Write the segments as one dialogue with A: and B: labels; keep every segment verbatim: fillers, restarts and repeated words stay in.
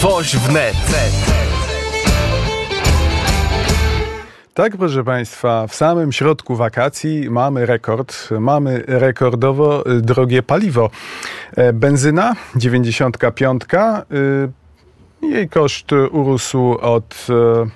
A: Woź wnet.
B: Tak, proszę Państwa, w samym środku wakacji mamy rekord. Mamy rekordowo drogie paliwo. Benzyna dziewięćdziesiątka pięć. Jej koszt urósł od,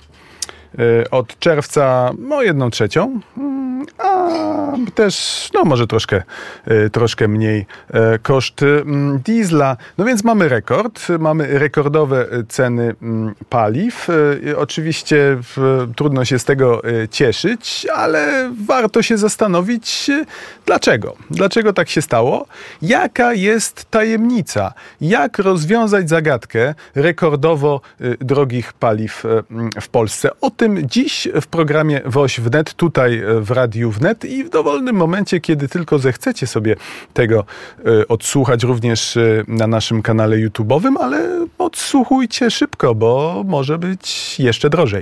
B: od czerwca o jedną trzecią. A też, no może troszkę, troszkę mniej koszt diesla. No więc mamy rekord, mamy rekordowe ceny paliw. Oczywiście trudno się z tego cieszyć, ale warto się zastanowić, dlaczego. Dlaczego tak się stało? Jaka jest tajemnica? Jak rozwiązać zagadkę rekordowo drogich paliw w Polsce? O tym dziś w programie Woź wnet, tutaj w Radiu Wnet i w dowolnym momencie, kiedy tylko zechcecie sobie tego y, odsłuchać również y, na naszym kanale YouTube'owym, ale odsłuchujcie szybko, bo może być jeszcze drożej.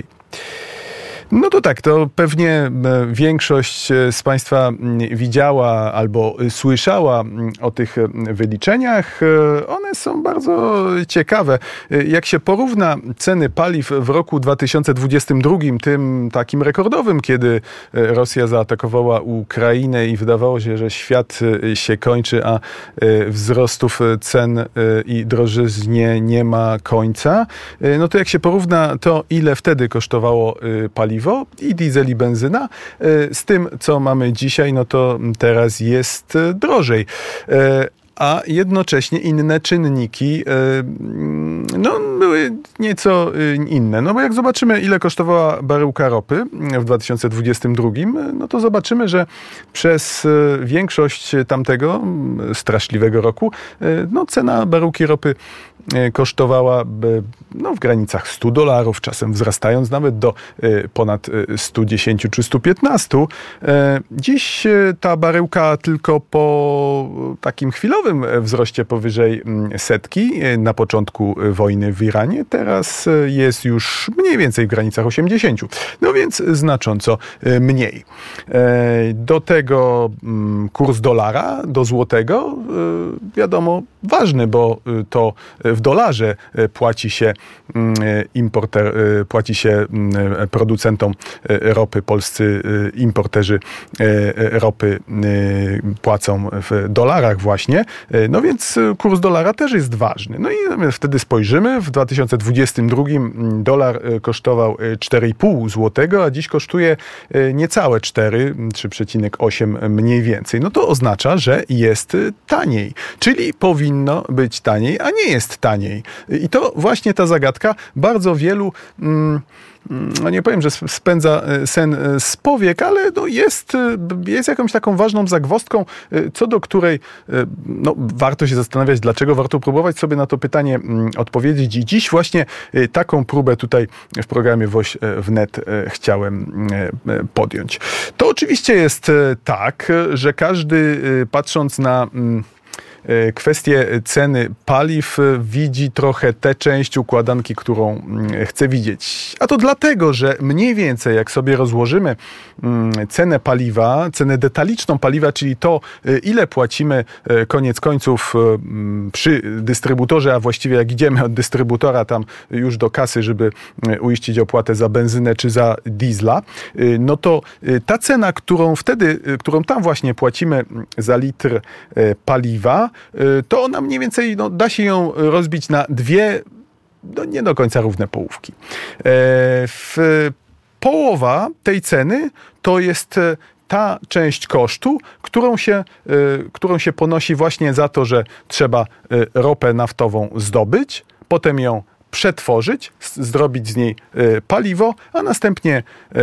B: No to tak, to pewnie większość z Państwa widziała albo słyszała o tych wyliczeniach. One są bardzo ciekawe. Jak się porówna ceny paliw w roku dwa tysiące dwudziestym drugim, tym takim rekordowym, kiedy Rosja zaatakowała Ukrainę i wydawało się, że świat się kończy, a wzrostów cen i drożyznie nie ma końca, no to jak się porówna to, ile wtedy kosztowało paliwo, i diesel i benzyna, z tym, co mamy dzisiaj, no to teraz jest drożej. A jednocześnie inne czynniki no, były nieco inne. No bo jak zobaczymy, ile kosztowała baryłka ropy w dwa tysiące dwudziestym drugim, no to zobaczymy, że przez większość tamtego straszliwego roku no, cena baryłki ropy kosztowała no, w granicach stu dolarów, czasem wzrastając nawet do ponad stu dziesięciu czy stu piętnastu. Dziś ta baryłka tylko po takim chwilowym wzroście powyżej setki na początku wojny w Iranie, teraz jest już mniej więcej w granicach osiemdziesięciu. No więc znacząco mniej. Do tego kurs dolara do złotego, wiadomo, ważny, bo to w dolarze płaci się importer, płaci się producentom ropy, polscy importerzy ropy płacą w dolarach właśnie. No więc kurs dolara też jest ważny. No i wtedy spojrzymy, w dwa tysiące dwudziestym drugim dolar kosztował cztery i pół złotego, a dziś kosztuje niecałe cztery, trzy przecinek osiem mniej więcej. No to oznacza, że jest taniej. Czyli powinno być taniej, a nie jest taniej. I to właśnie ta zagadka bardzo wielu, no nie powiem, że spędza sen z powiek, ale no jest, jest jakąś taką ważną zagwozdką, co do której no, warto się zastanawiać, dlaczego warto próbować sobie na to pytanie odpowiedzieć. I dziś właśnie taką próbę tutaj w programie Woź wnet chciałem podjąć. To oczywiście jest tak, że każdy, patrząc na kwestię ceny paliw, widzi trochę tę część układanki, którą chce widzieć. A to dlatego, że mniej więcej jak sobie rozłożymy cenę paliwa, cenę detaliczną paliwa, czyli to, ile płacimy koniec końców przy dystrybutorze, a właściwie jak idziemy od dystrybutora tam już do kasy, żeby uiścić opłatę za benzynę czy za diesla, no to ta cena, którą wtedy, którą tam właśnie płacimy za litr paliwa, to ona mniej więcej, no, da się ją rozbić na dwie, no, nie do końca równe połówki. W połowa tej ceny to jest ta część kosztu, którą się, którą się ponosi właśnie za to, że trzeba ropę naftową zdobyć, potem ją przetworzyć, zrobić z niej paliwo, a następnie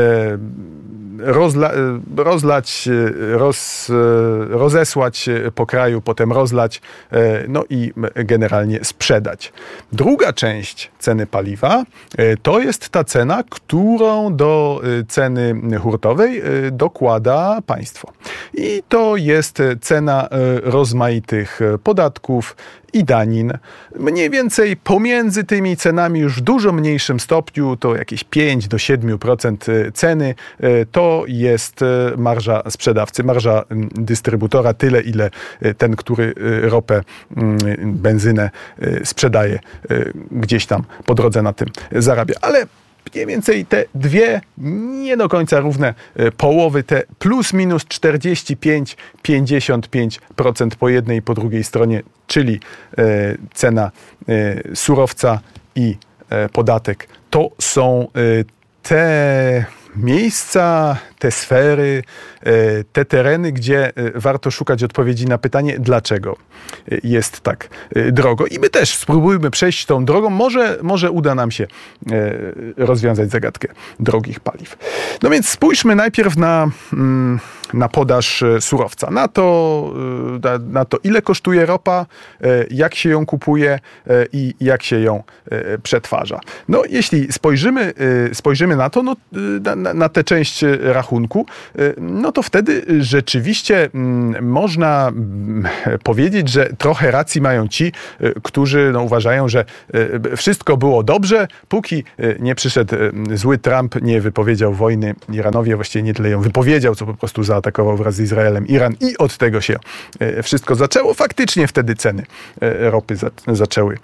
B: rozla, rozlać, roz, rozesłać po kraju, potem rozlać, no i generalnie sprzedać. Druga część ceny paliwa to jest ta cena, którą do ceny hurtowej dokłada państwo. I to jest cena rozmaitych podatków i danin. Mniej więcej pomiędzy tymi cenami już w dużo mniejszym stopniu, to jakieś pięć do siedmiu procent ceny, to jest marża sprzedawcy, marża dystrybutora, tyle ile ten, który ropę, benzynę sprzedaje, gdzieś tam po drodze na tym zarabia. Ale mniej więcej te dwie nie do końca równe połowy, te plus minus czterdzieści pięć do pięćdziesięciu pięciu procent po jednej i po drugiej stronie, czyli cena surowca i podatek, to są te miejsca, te sfery, te tereny, gdzie warto szukać odpowiedzi na pytanie, dlaczego jest tak drogo. I my też spróbujmy przejść tą drogą. Może, może uda nam się rozwiązać zagadkę drogich paliw. No więc spójrzmy najpierw na, na podaż surowca. Na to, na, na to, ile kosztuje ropa, jak się ją kupuje i jak się ją przetwarza. No jeśli spojrzymy, spojrzymy na to, no, na, na tę część rachunku, no to wtedy rzeczywiście można powiedzieć, że trochę racji mają ci, którzy no, uważają, że wszystko było dobrze, póki nie przyszedł zły Trump, nie wypowiedział wojny Iranowi, właściwie nie tyle ją wypowiedział, co po prostu zaatakował wraz z Izraelem Iran i od tego się wszystko zaczęło. Faktycznie wtedy ceny ropy zaczęły,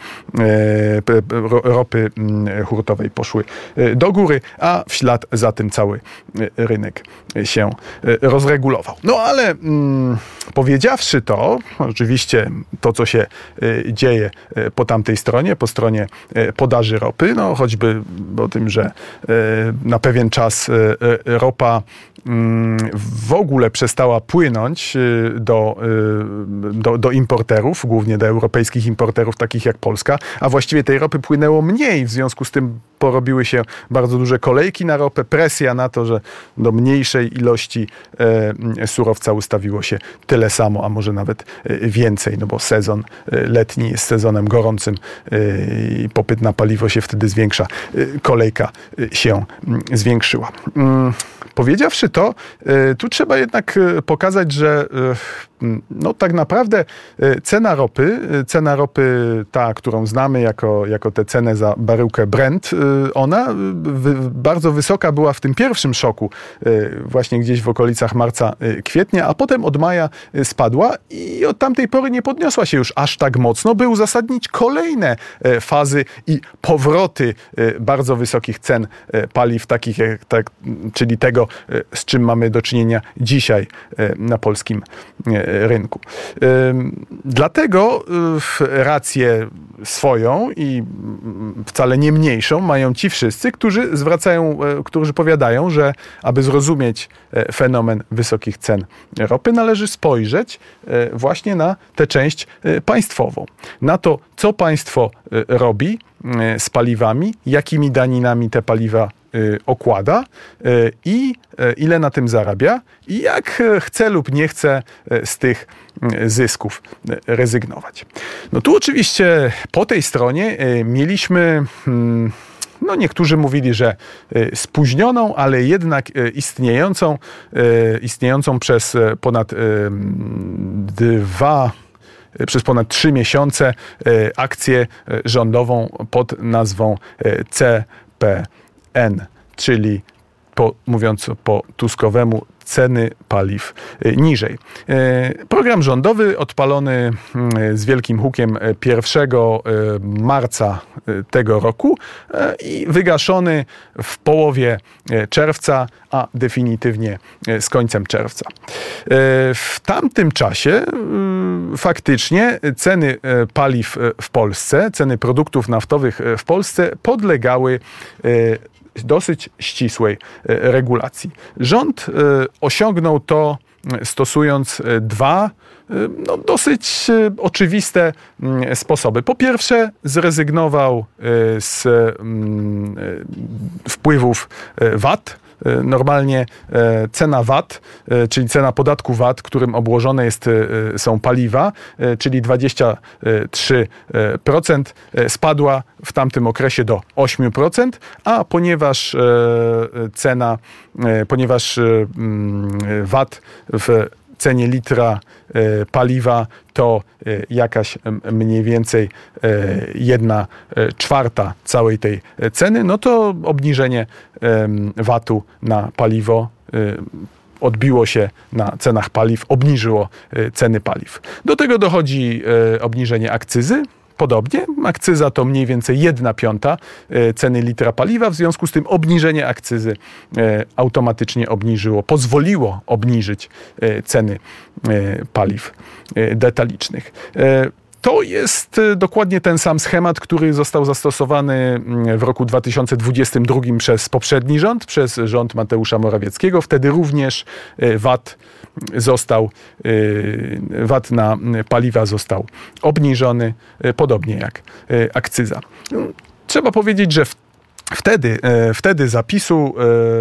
B: ropy hurtowej poszły do góry, a w ślad za tym cały rynek się rozregulował. No ale mm, powiedziawszy to, oczywiście to, co się y, dzieje y, po tamtej stronie, po stronie y, podaży ropy, no choćby o tym, że y, na pewien czas y, y, ropa y, w ogóle przestała płynąć y, do, y, do, do importerów, głównie do europejskich importerów, takich jak Polska, a właściwie tej ropy płynęło mniej, w związku z tym porobiły się bardzo duże kolejki na ropę, presja na to, że do mniejszej ilości e, surowca ustawiło się tyle samo, a może nawet e, więcej, no bo sezon e, letni jest sezonem gorącym e, i popyt na paliwo się wtedy zwiększa. E, kolejka e, się m, zwiększyła. Mm, powiedziawszy to, e, tu trzeba jednak e, pokazać, że e, no tak naprawdę cena ropy, cena ropy ta, którą znamy jako, jako tę cenę za baryłkę Brent, ona bardzo wysoka była w tym pierwszym szoku, właśnie gdzieś w okolicach marca, kwietnia, a potem od maja spadła i od tamtej pory nie podniosła się już aż tak mocno, by uzasadnić kolejne fazy i powroty bardzo wysokich cen paliw, takich jak, tak, czyli tego, z czym mamy do czynienia dzisiaj na polskim rynku. Dlatego rację swoją i wcale nie mniejszą mają ci wszyscy, którzy zwracają, którzy powiadają, że aby zrozumieć fenomen wysokich cen ropy, należy spojrzeć właśnie na tę część państwową. Na to, co państwo robi z paliwami, jakimi daninami te paliwa okłada i ile na tym zarabia i jak chce lub nie chce z tych zysków rezygnować. No tu oczywiście po tej stronie mieliśmy, no niektórzy mówili, że spóźnioną, ale jednak istniejącą, istniejącą przez ponad dwa przez ponad trzy miesiące akcję rządową pod nazwą C P N, czyli po, mówiąc po tuskowemu, ceny paliw niżej. Program rządowy odpalony z wielkim hukiem pierwszego marca tego roku i wygaszony w połowie czerwca, a definitywnie z końcem czerwca. W tamtym czasie faktycznie ceny paliw w Polsce, ceny produktów naftowych w Polsce podlegały dosyć ścisłej regulacji. Rząd osiągnął to stosując dwa no, dosyć oczywiste sposoby. Po pierwsze, zrezygnował z wpływów V A T. Normalnie cena V A T, czyli cena podatku V A T, którym obłożone jest, są paliwa, czyli dwadzieścia trzy procent, spadła w tamtym okresie do osiem procent, a ponieważ cena, ponieważ V A T w cenie litra paliwa to jakaś mniej więcej jedna czwarta całej tej ceny, no to obniżenie vatu na paliwo odbiło się na cenach paliw, obniżyło ceny paliw. Do tego dochodzi obniżenie akcyzy. Podobnie, akcyza to mniej więcej jedna piąta ceny litra paliwa, w związku z tym obniżenie akcyzy automatycznie obniżyło, pozwoliło obniżyć ceny paliw detalicznych. To jest dokładnie ten sam schemat, który został zastosowany w roku dwa tysiące dwudziestym drugim przez poprzedni rząd, przez rząd Mateusza Morawieckiego. Wtedy również VAT został, VAT na paliwa został obniżony, podobnie jak akcyza. Trzeba powiedzieć, że wtedy, wtedy zapisu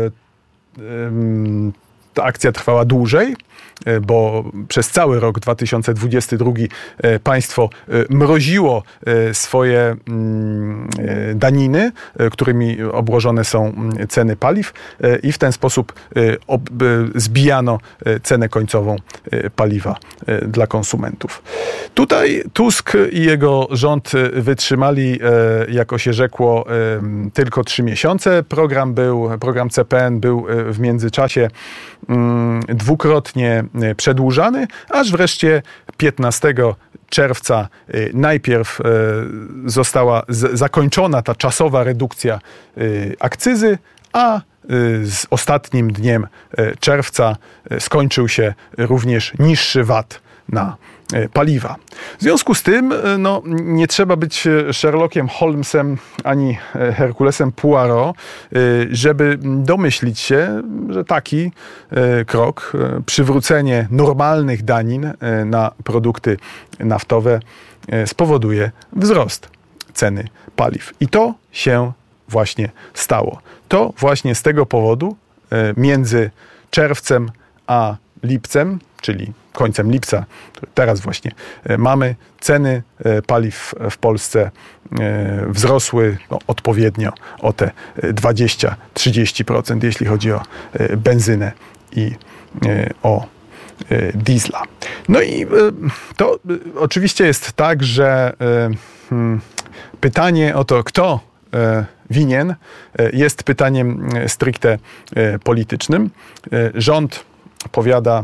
B: ta akcja trwała dłużej, bo przez cały rok dwa tysiące dwudziesty drugi państwo mroziło swoje daniny, którymi obłożone są ceny paliw i w ten sposób zbijano cenę końcową paliwa dla konsumentów. Tutaj Tusk i jego rząd wytrzymali, jako się rzekło, tylko trzy miesiące. Program był, program C P N był w międzyczasie dwukrotnie przedłużany, aż wreszcie piętnastego czerwca najpierw została zakończona ta czasowa redukcja akcyzy, a z ostatnim dniem czerwca skończył się również niższy VAT na paliwa. W związku z tym no, nie trzeba być Sherlockiem Holmesem ani Herkulesem Poirot, żeby domyślić się, że taki krok, przywrócenie normalnych danin na produkty naftowe, spowoduje wzrost ceny paliw. I to się właśnie stało. To właśnie z tego powodu między czerwcem a lipcem, czyli końcem lipca, teraz właśnie mamy, ceny paliw w Polsce wzrosły no, odpowiednio o te dwadzieścia do trzydziestu procent, jeśli chodzi o benzynę i o diesla. No i to oczywiście jest tak, że pytanie o to, kto winien, jest pytaniem stricte politycznym. Rząd powiada,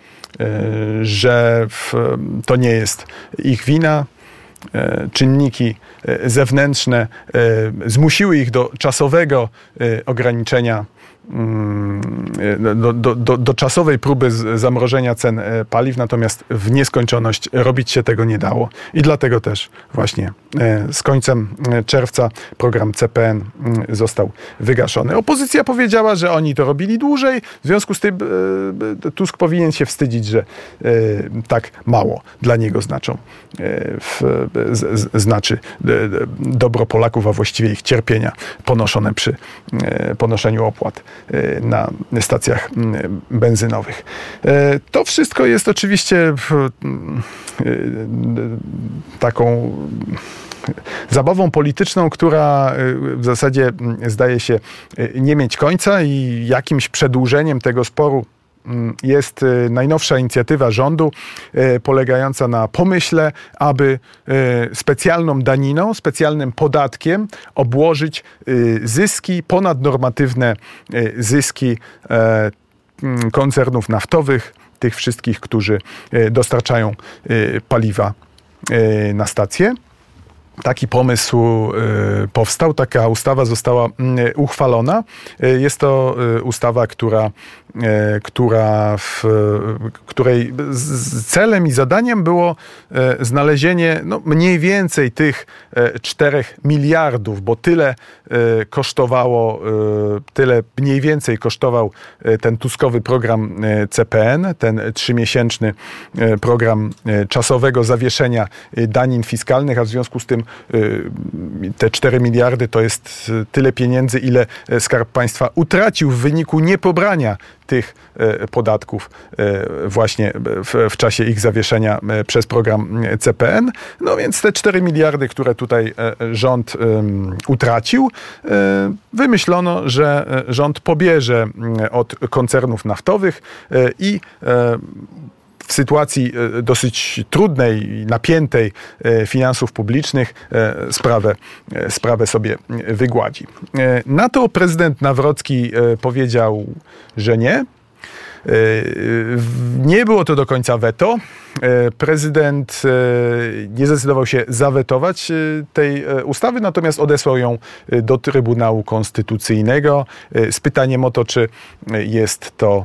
B: że to nie jest ich wina. Czynniki zewnętrzne zmusiły ich do czasowego ograniczenia, do, do, do, do czasowej próby zamrożenia cen paliw, natomiast w nieskończoność robić się tego nie dało. I dlatego też właśnie z końcem czerwca program C P N został wygaszony. Opozycja powiedziała, że oni to robili dłużej, w związku z tym Tusk powinien się wstydzić, że tak mało dla niego znaczą, znaczy dobro Polaków, a właściwie ich cierpienia ponoszone przy ponoszeniu opłat na stacjach benzynowych. To wszystko jest oczywiście taką zabawą polityczną, która w zasadzie zdaje się nie mieć końca i jakimś przedłużeniem tego sporu jest najnowsza inicjatywa rządu polegająca na pomyśle, aby specjalną daniną, specjalnym podatkiem obłożyć zyski, ponadnormatywne zyski koncernów naftowych, tych wszystkich, którzy dostarczają paliwa na stacje. Taki pomysł y, powstał, taka ustawa została y, uchwalona. Y, jest to y, ustawa, która, y, która w, y, której z celem i zadaniem było y, znalezienie no, mniej więcej tych y, czterech miliardów, bo tyle y, kosztowało, y, tyle mniej więcej kosztował y, ten tuskowy program y, C P N, ten trzymiesięczny y, program y, czasowego zawieszenia y, danin fiskalnych, a w związku z tym te cztery miliardy to jest tyle pieniędzy, ile Skarb Państwa utracił w wyniku niepobrania tych podatków właśnie w, w czasie ich zawieszenia przez program C P N. No więc te cztery miliardy, które tutaj rząd utracił, wymyślono, że rząd pobierze od koncernów naftowych i w sytuacji dosyć trudnej, napiętej finansów publicznych sprawę, sprawę sobie wygładzi. Na to prezydent Nawrocki powiedział, że nie. Nie było to do końca weto. Prezydent nie zdecydował się zawetować tej ustawy, natomiast odesłał ją do Trybunału Konstytucyjnego z pytaniem o to, czy jest to,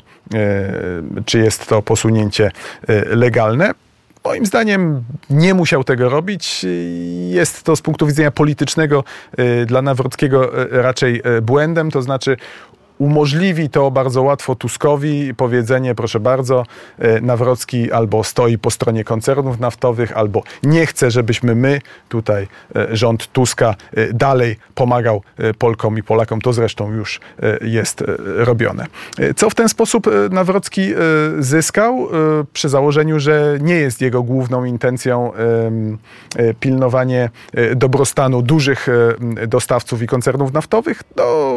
B: czy jest to posunięcie legalne. Moim zdaniem nie musiał tego robić. Jest to z punktu widzenia politycznego dla Nawrockiego raczej błędem, to znaczy umożliwi to bardzo łatwo Tuskowi powiedzenie, proszę bardzo, Nawrocki albo stoi po stronie koncernów naftowych, albo nie chce, żebyśmy my, tutaj rząd Tuska, dalej pomagał Polkom i Polakom. To zresztą już jest robione. Co w ten sposób Nawrocki zyskał? Przy założeniu, że nie jest jego główną intencją pilnowanie dobrostanu dużych dostawców i koncernów naftowych, no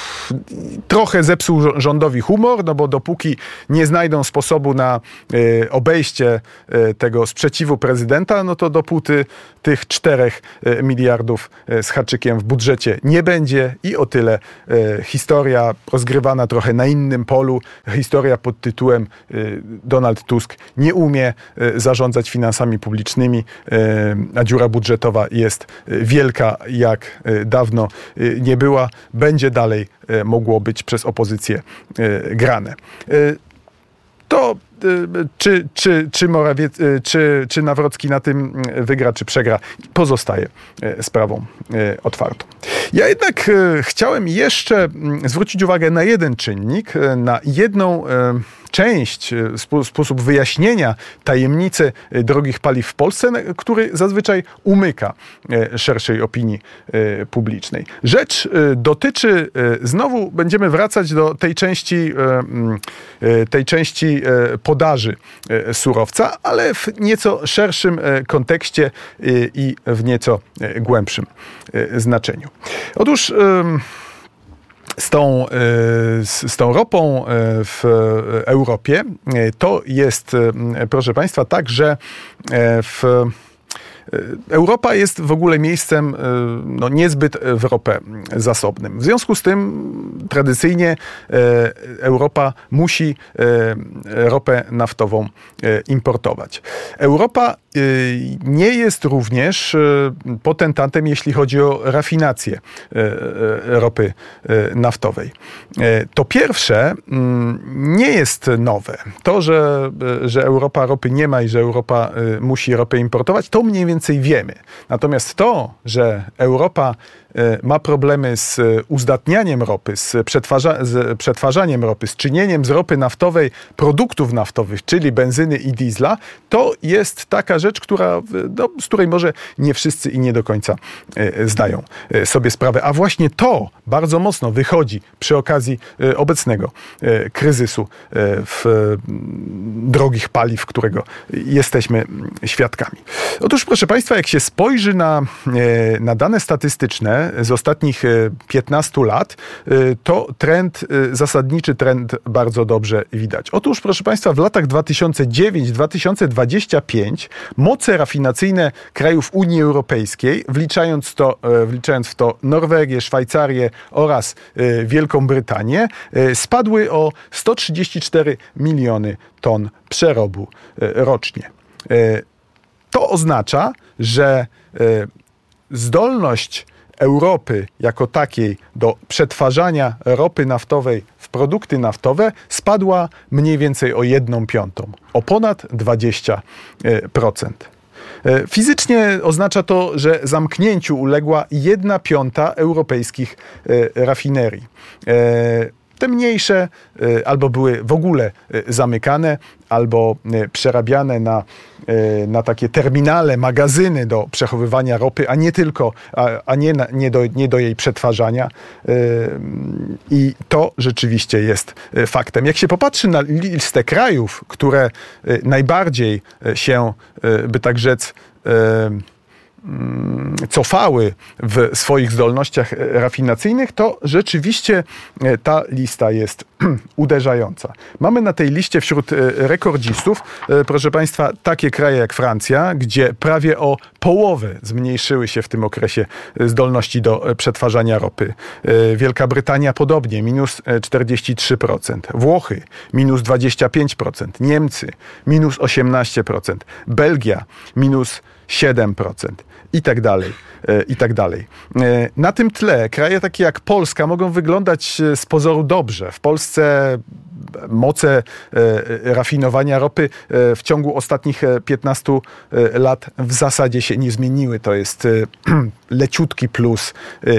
B: trochę zepsuł rządowi humor, no bo dopóki nie znajdą sposobu na y, obejście y, tego sprzeciwu prezydenta, no to dopóty tych czterech y, miliardów y, z haczykiem w budżecie nie będzie i o tyle y, historia rozgrywana trochę na innym polu, historia pod tytułem y, Donald Tusk nie umie y, zarządzać finansami publicznymi, y, a dziura budżetowa jest y, wielka jak y, dawno y, nie była, będzie dalej y, mogło być przez opozycję y, grane. Y, to y, czy, czy, czy, Morawiec, y, czy, czy Nawrocki na tym wygra, czy przegra, pozostaje y, sprawą y, otwartą. Ja jednak y, chciałem jeszcze y, zwrócić uwagę na jeden czynnik, y, na jedną y, część, spo, sposób wyjaśnienia tajemnicy drogich paliw w Polsce, który zazwyczaj umyka szerszej opinii publicznej. Rzecz dotyczy, znowu będziemy wracać do tej części, tej części podaży surowca, ale w nieco szerszym kontekście i w nieco głębszym znaczeniu. Otóż Z tą, z tą ropą w Europie to jest, proszę Państwa, tak, że w Europa jest w ogóle miejscem no, niezbyt w ropę zasobnym. W związku z tym tradycyjnie Europa musi ropę naftową importować. Europa nie jest również potentatem, jeśli chodzi o rafinację ropy naftowej. To pierwsze nie jest nowe. To, że, że Europa ropy nie ma i że Europa musi ropę importować, to mniej więcej wiemy. Natomiast to, że Europa ma problemy z uzdatnianiem ropy, z, przetwarza- z przetwarzaniem ropy, z czynieniem z ropy naftowej produktów naftowych, czyli benzyny i diesla, to jest taka rzecz, która, no, z której może nie wszyscy i nie do końca zdają sobie sprawę. A właśnie to bardzo mocno wychodzi przy okazji obecnego kryzysu w drogich paliw, którego jesteśmy świadkami. Otóż, proszę Państwa, jak się spojrzy na, na dane statystyczne z ostatnich piętnastu lat, to trend, zasadniczy trend bardzo dobrze widać. Otóż, proszę Państwa, w latach dwa tysiące dziewiąty do dwa tysiące dwudziestego piątego moce rafinacyjne krajów Unii Europejskiej, wliczając, to, wliczając w to Norwegię, Szwajcarię oraz Wielką Brytanię, spadły o sto trzydzieści cztery miliony ton przerobu rocznie. To oznacza, że zdolność Europy jako takiej do przetwarzania ropy naftowej w produkty naftowe spadła mniej więcej o jedną piątą, o ponad dwadzieścia procent. Fizycznie oznacza to, że zamknięciu uległa jedna piąta europejskich rafinerii. Te mniejsze albo były w ogóle zamykane, albo przerabiane na, na takie terminale, magazyny do przechowywania ropy, a nie tylko, a, a nie, na, nie, do, nie do jej przetwarzania. I to rzeczywiście jest faktem. Jak się popatrzy na listę krajów, które najbardziej się, by tak rzec, cofały w swoich zdolnościach rafinacyjnych, to rzeczywiście ta lista jest uderzająca. Mamy na tej liście wśród rekordzistów, proszę Państwa, takie kraje jak Francja, gdzie prawie o połowę zmniejszyły się w tym okresie zdolności do przetwarzania ropy. Wielka Brytania podobnie, minus czterdzieści trzy procent. Włochy, minus dwadzieścia pięć procent. Niemcy, minus osiemnaście procent. Belgia, minus siedem procent. I tak dalej, i tak dalej. Na tym tle kraje takie jak Polska mogą wyglądać z pozoru dobrze. W Polsce moce rafinowania ropy w ciągu ostatnich piętnastu lat w zasadzie się nie zmieniły. To jest leciutki plus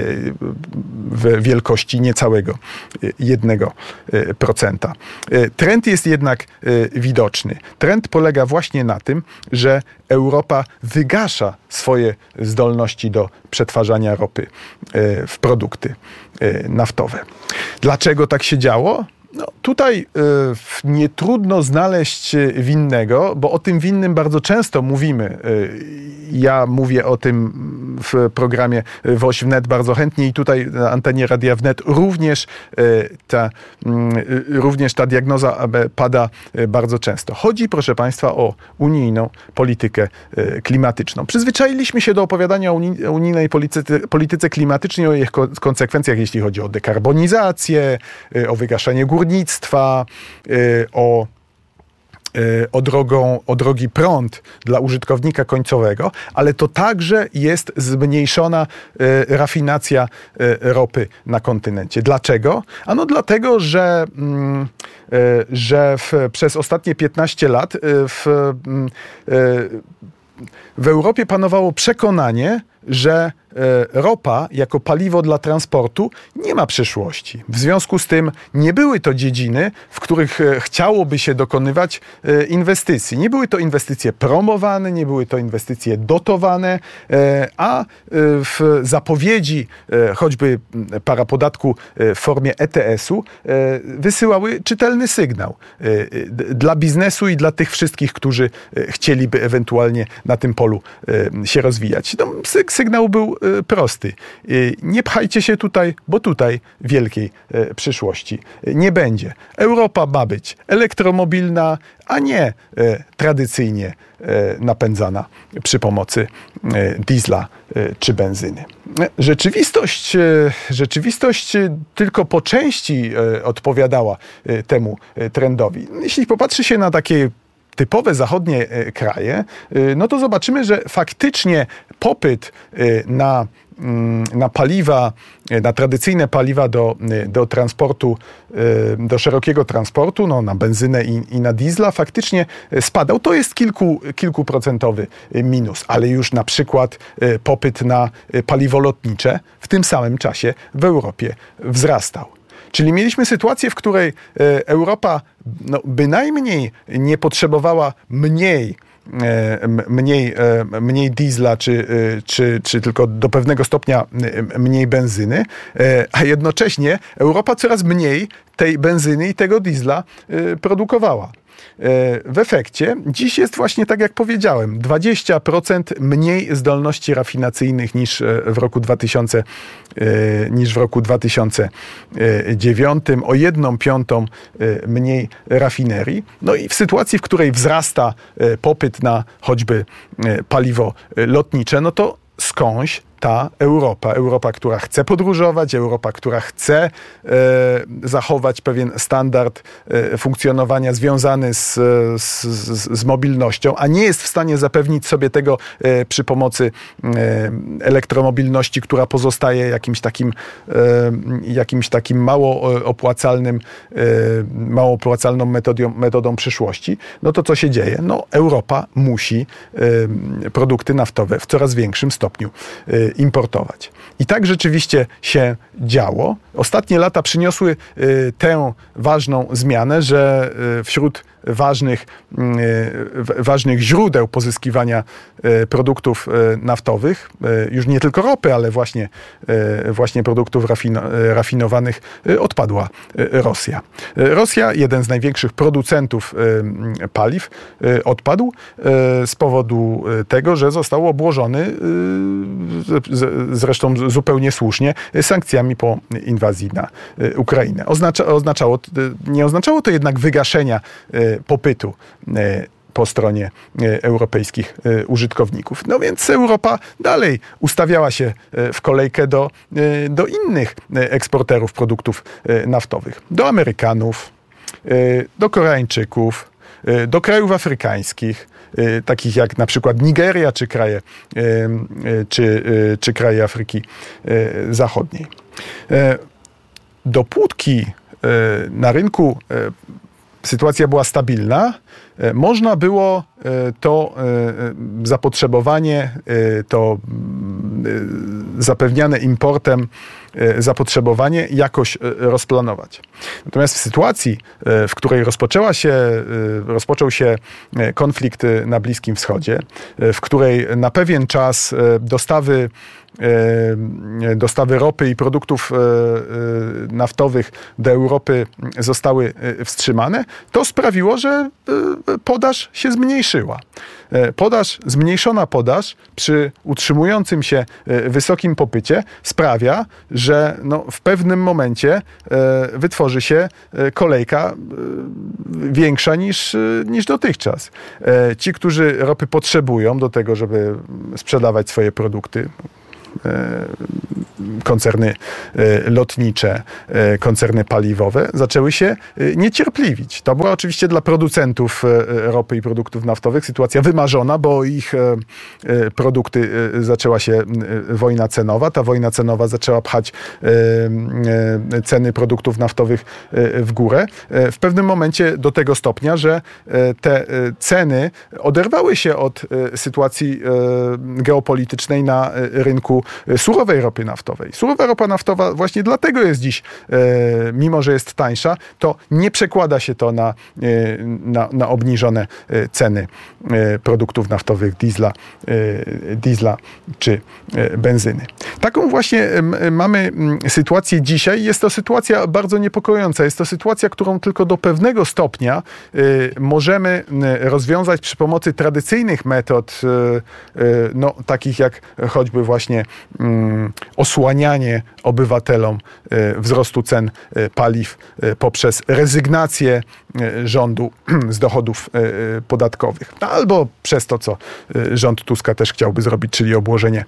B: w wielkości niecałego jednego procenta. Trend jest jednak widoczny. Trend polega właśnie na tym, że Europa wygasza swoje zdolności do przetwarzania ropy w produkty naftowe. Dlaczego tak się działo? No, tutaj y, nie trudno znaleźć winnego, bo o tym winnym bardzo często mówimy. Y, ja mówię o tym w programie W O Ś Wnet bardzo chętnie i tutaj na antenie Radia Wnet również, y, ta, y, również ta diagnoza pada bardzo często. Chodzi, proszę Państwa, o unijną politykę y, klimatyczną. Przyzwyczailiśmy się do opowiadania o uni- unijnej polityce, polityce klimatycznej, o jej ko- konsekwencjach, jeśli chodzi o dekarbonizację, y, o wygaszanie górnictwa, o, o, drogą, o drogi prąd dla użytkownika końcowego, ale to także jest zmniejszona rafinacja ropy na kontynencie. Dlaczego? Ano dlatego, że, że w, przez ostatnie piętnaście lat w, w Europie panowało przekonanie, że ropa jako paliwo dla transportu nie ma przyszłości. W związku z tym nie były to dziedziny, w których chciałoby się dokonywać inwestycji. Nie były to inwestycje promowane, nie były to inwestycje dotowane, a w zapowiedzi choćby parapodatku w formie E T S-u wysyłały czytelny sygnał dla biznesu i dla tych wszystkich, którzy chcieliby ewentualnie na tym polu się rozwijać. No, sygnał był prosty. Nie pchajcie się tutaj, bo tutaj wielkiej przyszłości nie będzie. Europa ma być elektromobilna, a nie tradycyjnie napędzana przy pomocy diesla czy benzyny. Rzeczywistość, rzeczywistość tylko po części odpowiadała temu trendowi. Jeśli popatrzy się na takie typowe zachodnie kraje, no to zobaczymy, że faktycznie popyt na, na paliwa, na tradycyjne paliwa do, do transportu, do szerokiego transportu, no, na benzynę i, i na diesla faktycznie spadał. To jest kilku, kilkuprocentowy minus, ale już na przykład popyt na paliwo lotnicze w tym samym czasie w Europie wzrastał. Czyli mieliśmy sytuację, w której Europa no, bynajmniej nie potrzebowała mniej, mniej, mniej diesla, czy, czy, czy tylko do pewnego stopnia mniej benzyny, a jednocześnie Europa coraz mniej tej benzyny i tego diesla produkowała. W efekcie dziś jest właśnie tak, jak powiedziałem, dwadzieścia procent mniej zdolności rafinacyjnych niż w roku dwa tysiące, niż w roku dwa tysiące dziewiątym, o jedną piątą mniej rafinerii. No i w sytuacji, w której wzrasta popyt na choćby paliwo lotnicze, no to skądś ta Europa, Europa, która chce podróżować, Europa, która chce e, zachować pewien standard e, funkcjonowania związany z, z, z mobilnością, a nie jest w stanie zapewnić sobie tego e, przy pomocy e, elektromobilności, która pozostaje jakimś takim, e, jakimś takim mało opłacalnym, e, mało opłacalną metodą, metodą przyszłości, no to co się dzieje? No Europa musi e, produkty naftowe w coraz większym stopniu e, importować. I tak rzeczywiście się działo. Ostatnie lata przyniosły y, tę ważną zmianę, że y, wśród ważnych, ważnych źródeł pozyskiwania produktów naftowych, już nie tylko ropy, ale właśnie, właśnie produktów rafino, rafinowanych, odpadła Rosja. Rosja, jeden z największych producentów paliw, odpadł z powodu tego, że został obłożony, zresztą zupełnie słusznie, sankcjami po inwazji na Ukrainę. Oznacza, oznaczało, nie oznaczało to jednak wygaszenia popytu po stronie europejskich użytkowników. No więc Europa dalej ustawiała się w kolejkę do, do innych eksporterów produktów naftowych. Do Amerykanów, do Koreańczyków, do krajów afrykańskich, takich jak na przykład Nigeria, czy kraje, czy, czy kraje Afryki Zachodniej. Dopóki na rynku sytuacja była stabilna, można było to zapotrzebowanie, to zapewniane importem zapotrzebowanie jakoś rozplanować. Natomiast w sytuacji, w której rozpoczęła się, rozpoczął się konflikt na Bliskim Wschodzie, w której na pewien czas dostawy dostawy ropy i produktów naftowych do Europy zostały wstrzymane, to sprawiło, że podaż się zmniejszyła. Podaż, zmniejszona podaż przy utrzymującym się wysokim popycie sprawia, że no w pewnym momencie wytworzy się kolejka większa niż, niż dotychczas. Ci, którzy ropy potrzebują do tego, żeby sprzedawać swoje produkty, koncerny lotnicze, koncerny paliwowe zaczęły się niecierpliwić. To była oczywiście dla producentów ropy i produktów naftowych sytuacja wymarzona, bo ich produkty zaczęła się wojna cenowa. Ta wojna cenowa zaczęła pchać ceny produktów naftowych w górę. W pewnym momencie do tego stopnia, że te ceny oderwały się od sytuacji geopolitycznej na rynku surowej ropy naftowej. Surowa ropa naftowa właśnie dlatego jest dziś, mimo że jest tańsza, to nie przekłada się to na, na, na obniżone ceny produktów naftowych, diesla, diesla czy benzyny. Taką właśnie mamy sytuację dzisiaj. Jest to sytuacja bardzo niepokojąca. Jest to sytuacja, którą tylko do pewnego stopnia możemy rozwiązać przy pomocy tradycyjnych metod, no, takich jak choćby właśnie osłanianie obywatelom wzrostu cen paliw poprzez rezygnację rządu z dochodów podatkowych. Albo przez to, co rząd Tuska też chciałby zrobić, czyli obłożenie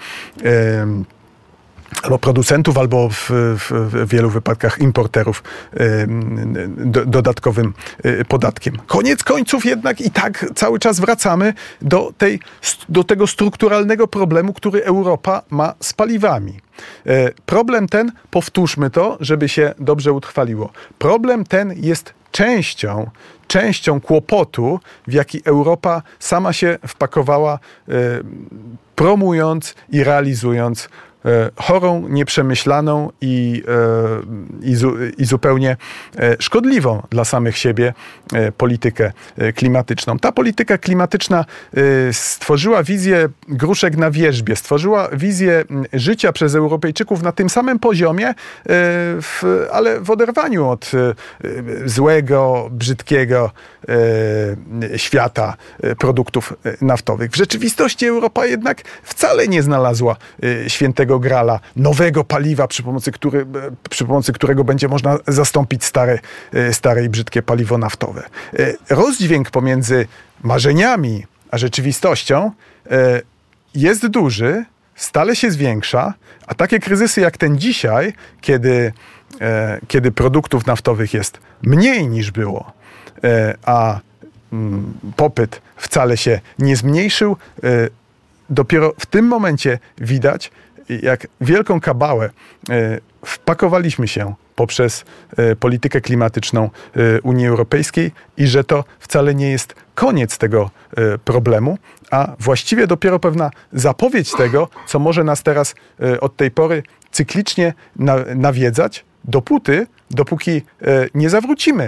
B: albo producentów, albo w, w, w wielu wypadkach importerów y, do, dodatkowym y, podatkiem. Koniec końców jednak i tak cały czas wracamy do, tej, do tego strukturalnego problemu, który Europa ma z paliwami. Y, problem ten, powtórzmy to, żeby się dobrze utrwaliło. Problem ten jest częścią, częścią kłopotu, w jaki Europa sama się wpakowała, y, promując i realizując chorą, nieprzemyślaną i, i, i zupełnie szkodliwą dla samych siebie politykę klimatyczną. Ta polityka klimatyczna stworzyła wizję gruszek na wierzbie, stworzyła wizję życia przez Europejczyków na tym samym poziomie, w, ale w oderwaniu od złego, brzydkiego świata produktów naftowych. W rzeczywistości Europa jednak wcale nie znalazła świętego grala, nowego paliwa, przy pomocy, który, przy pomocy którego będzie można zastąpić stare, stare i brzydkie paliwo naftowe. Rozdźwięk pomiędzy marzeniami a rzeczywistością jest duży, stale się zwiększa, a takie kryzysy jak ten dzisiaj, kiedy, kiedy produktów naftowych jest mniej niż było, a popyt wcale się nie zmniejszył, dopiero w tym momencie widać, jak wielką kabałę wpakowaliśmy się poprzez politykę klimatyczną Unii Europejskiej i że to wcale nie jest koniec tego problemu, a właściwie dopiero pewna zapowiedź tego, co może nas teraz od tej pory cyklicznie nawiedzać, dopóty, dopóki nie zawrócimy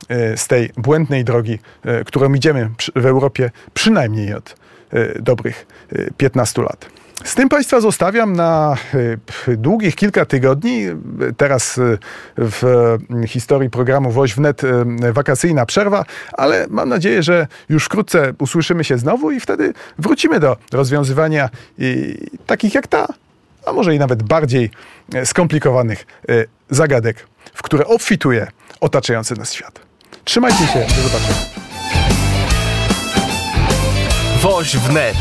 B: z tej błędnej drogi, którą idziemy w Europie przynajmniej od dobrych piętnastu lat. Z tym Państwa zostawiam na długich kilka tygodni. Teraz w historii programu Woź wnet wakacyjna przerwa, ale mam nadzieję, że już wkrótce usłyszymy się znowu i wtedy wrócimy do rozwiązywania takich jak ta, a może i nawet bardziej skomplikowanych zagadek, w które obfituje otaczający nas świat. Trzymajcie się, do zobaczenia.
A: Woź wnet.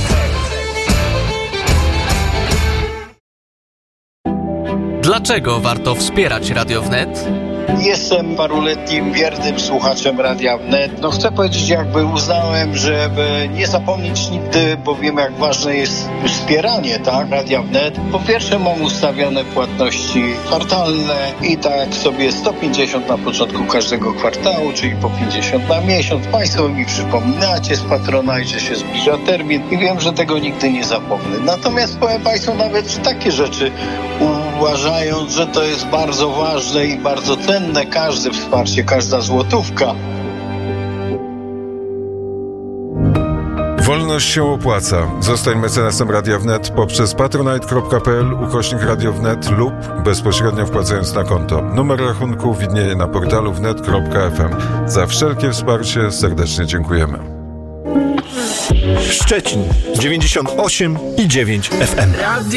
A: Dlaczego warto wspierać Radio Wnet?
C: Jestem paruletnim, wiernym słuchaczem Radia Wnet. No chcę powiedzieć, jakby uznałem, żeby nie zapomnieć nigdy, bo wiem, jak ważne jest wspieranie, tak, Radia Wnet. Po pierwsze mam ustawione płatności kwartalne i tak sobie sto pięćdziesiąt na początku każdego kwartału, czyli po pięćdziesiąt na miesiąc. Państwo mi przypominacie z Patronite, że się zbliża termin i wiem, że tego nigdy nie zapomnę. Natomiast powiem Państwu nawet takie rzeczy, uważając, że to jest bardzo ważne i bardzo cenne, każde wsparcie, każda złotówka.
D: Wolność się opłaca. Zostań mecenasem Radia Wnet poprzez patronite kropka p l ukośnik Radio Wnet lub bezpośrednio wpłacając na konto. Numer rachunku widnieje na portalu wnet kropka f m. Za wszelkie wsparcie serdecznie dziękujemy.
E: Szczecin dziewięćdziesiąt osiem i dziewięć F M.